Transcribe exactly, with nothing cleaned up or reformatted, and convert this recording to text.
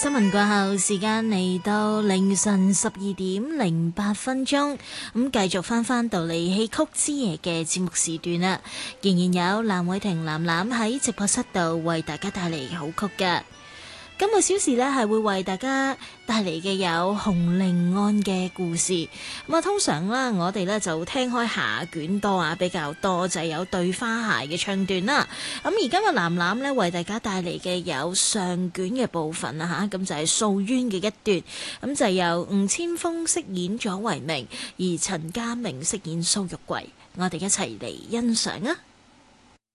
新聞過後，時間嚟到凌晨十二點零八分鐘，咁繼續翻翻到嚟戲曲之夜嘅節目時段啦，仍然有藍偉婷藍藍喺直播室度為大家帶嚟好曲嘅。今個小時呢係會為大家帶嚟嘅有洪令安嘅故事。咁啊，通常啦，我哋呢就聽開下卷多啊，比較多就係有對花鞋嘅唱段啦。咁而今日藍藍呢為大家帶嚟嘅有上卷嘅部分啊吓，咁就係素淵嘅一段，咁就由吳千鋒飾演左維明，而陳家明飾演蘇玉桂。我哋一齊嚟欣賞啊！